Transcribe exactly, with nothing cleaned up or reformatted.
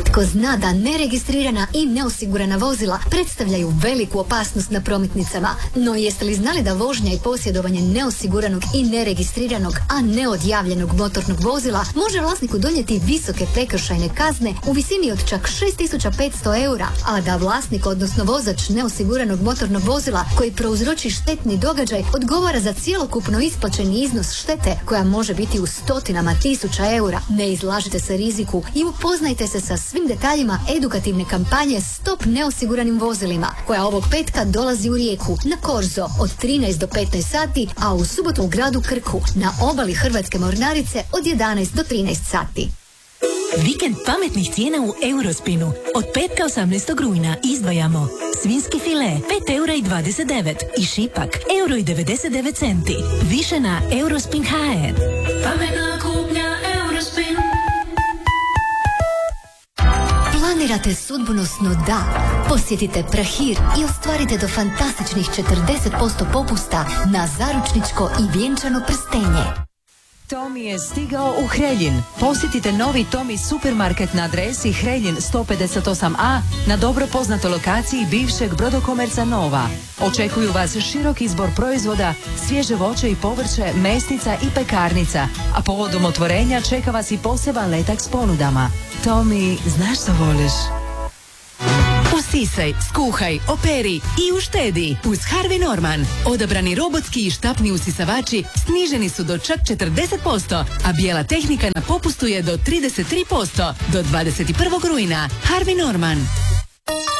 Svatko zna da neregistrirana i neosigurana vozila predstavljaju veliku opasnost na prometnicama, no jeste li znali da vožnja i posjedovanje neosiguranog i neregistriranog, a neodjavljenog motornog vozila može vlasniku donijeti visoke prekršajne kazne u visini od čak šest tisuća petsto eura, a da vlasnik, odnosno vozač neosiguranog motornog vozila koji prouzroči štetni događaj odgovara za cjelokupno isplaćeni iznos štete koja može biti u stotinama tisuća eura. Ne izlažite se riziku i upoznajte se sa svim detaljima edukativne kampanje Stop neosiguranim vozilima, koja ovog petka dolazi u Rijeku na Korzo od trinaest do petnaest sati, a u subotu u gradu Krku na obali Hrvatske mornarice od jedanaest do trinaest sati. Vikend pametnih cijena u Eurospinu. Od petka osamnaestog rujna izdvajamo svinjski file pet eura i dvadeset devet i šipak euro i devedeset devet centi. Više na Eurospin tačka hr. Pametna kupnja Eurospin. Planirate sudbonosno da? Posjetite Prahir i ostvarite do fantastičnih četrdeset posto popusta na zaručničko i vjenčano prstenje. Tomi je stigao u Hreljin. Posjetite novi Tomi supermarket na adresi Hreljin sto pedeset osam a na dobro poznatoj lokaciji bivšeg Brodokomerca Nova. Očekuju vas širok izbor proizvoda, svježe voće i povrće, mesnica i pekarnica, a povodom otvorenja čeka vas i poseban letak s ponudama. Tomi, znaš što voliš? Usisaj, skuhaj, operi i uštedi uz Harvey Norman. Odabrani robotski i štapni usisavači sniženi su do čak četrdeset posto, a bijela tehnika na popustu je do trideset tri posto do dvadeset prvog rujna. Harvey Norman.